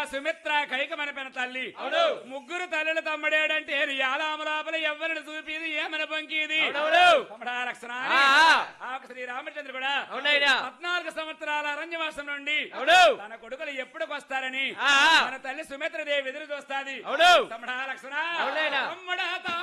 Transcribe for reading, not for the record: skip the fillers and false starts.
సుమిత్ర కైకమన పెన తల్లి ముగ్గురు తల్లులు తమ్ముడేడంటే యాలాము లోపల ఎవ్వరిని చూపిది ఏమని పంకిది లక్షణ శ్రీరామచంద్ర కూడా 14 సంవత్సరాల అరణ్యవాసం నుండి తన కొడుకులు ఎప్పుడుకు వస్తారని మన తల్లి సుమిత్రదేవి ఎదురు చూస్తాది లక్షణ